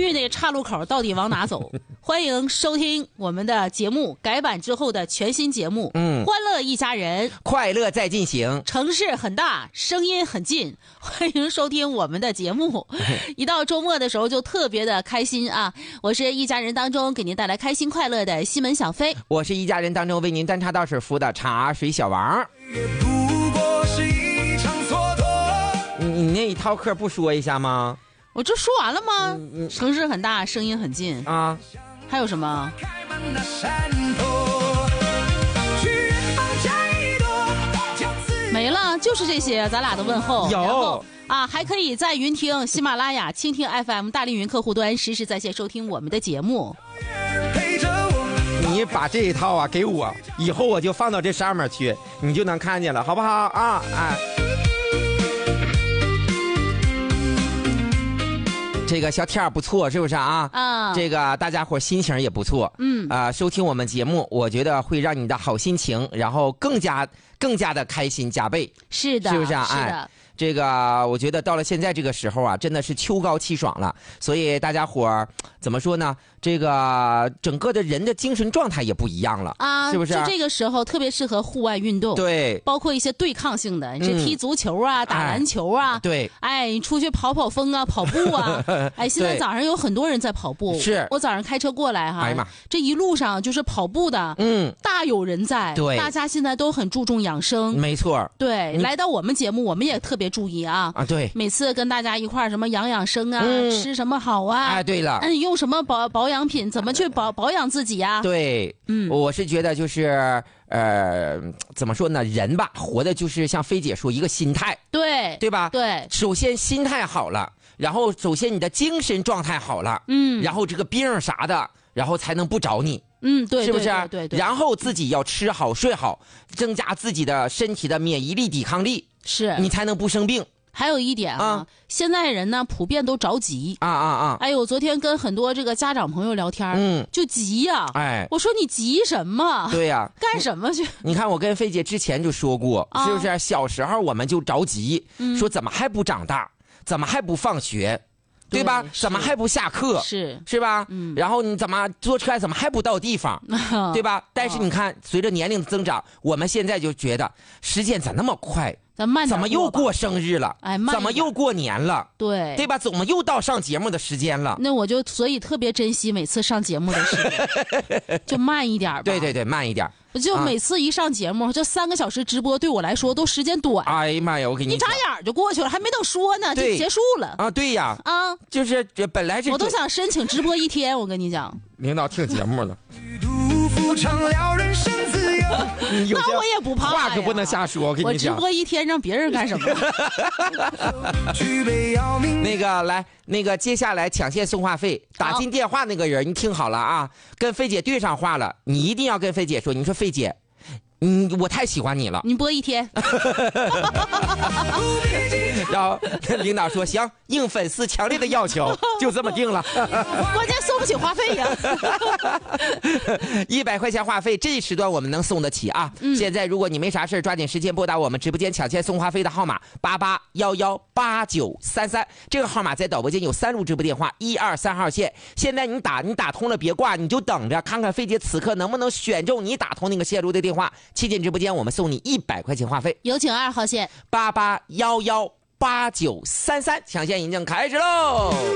域那岔路口到底往哪走？欢迎收听我们的节目改版之后的全新节目，欢乐一家人， 快乐在进行。 城市很大，声音很近，欢迎收听我们的节目。一到周末的时候就特别的开心啊！我是一家人当中给您带来开心快乐的西门小飞， 我是一家人当中为您端茶倒水服务的茶水小王。你那一套课不说一下吗？ 我这说完了吗？城市很大，声音很近啊， 还有什么？没了，就是这些，咱俩的问候。 有然后啊，还可以在云听、喜马拉雅、蜻蜓 FM、大凌云客户端实时在线收听我们的节目。 你把这一套啊给我，以后我就放到这上面去，你就能看见了，好不好啊？哎。这个小天儿不错，是不是啊？啊，这个大家伙心情也不错。收听我们节目，我觉得会让你的好心情，然后更加的开心加倍。 是的， 是不是啊？ 是的。 哎，这个我觉得到了现在这个时候啊，真的是秋高气爽了，所以大家伙怎么说呢？这个整个的人的精神状态也不一样了啊，是不是？ 就这个时候特别适合户外运动， 对， 包括一些对抗性的，你是踢足球啊、打篮球啊， 对， 哎，你出去跑风啊、跑步啊，哎，现在早上有很多人在跑步， 是我早上开车过来哈， 哎呀妈， 这一路上就是跑步的，大有人在， 对， 大家现在都很注重养生， 没错， 对，来到我们节目，我们也特别注意啊， 对， 每次跟大家一块儿什么养生啊，吃什么好啊， 哎，对了， 用什么保养品，怎么去保养自己呀？ 对，我是觉得就是怎么说呢？人吧，活的就是像菲姐说一个心态，对吧？ 对， 首先心态好了，然后首先你的精神状态好了，然后这个病啥的，然后才能不找你。 对， 是不是？ 对。 然后自己要吃好睡好，增加自己的身体的免疫力、抵抗力， 是你才能不生病。 还有一点啊，现在人呢普遍都着急啊！哎呦，昨天跟很多这个家长朋友聊天，就急呀！哎，我说你急什么？ 对呀， 干什么去？ 你看我跟菲姐之前就说过，是不是？小时候我们就着急，说怎么还不长大？怎么还不放学？对吧？怎么还不下课？是吧？然后你怎么坐车怎么还不到地方？对吧？但是你看，随着年龄的增长，我们现在就觉得时间咋那么快？ 咱慢点， 怎么又过生日了？ 哎， 怎么又过年了？对吧？怎么又到上节目的时间了？ 那我就所以特别珍惜每次上节目的时间，就慢一点吧。 对，慢一点。 我就每次一上节目，这3个小时直播对我来说都时间短。 哎呀妈呀，我给你眨眼就过去了，还没等说呢就结束了啊！对呀，就是这本来是我都想申请直播1天，我跟你讲， 领导听节目了。 那我也不怕呀， 话可不能瞎说。我跟你讲， 我直播1天让别人干什么？ 那个来，那个接下来抢线送话费，打进电话那个人，你听好了啊，跟菲姐对上话了，你一定要跟菲姐说，你说菲姐，我太喜欢你了， 你播1天。 然后领导说行，应粉丝强烈的要求，就这么定了。 关键送不起话费呀 ，100块钱话费，这一时段我们能送得起啊。现在如果你没啥事，抓紧时间拨打我们直播间抢钱送话费的号码88118933，这个号码在导播间有3路直播电话，1、2、3号线。现在你打通了别挂，你就等着看看菲姐此刻能不能选中你打通那个线路的电话。7进直播间，我们送你100块钱话费。 有请2号线 88118933，抢线已经开始喽。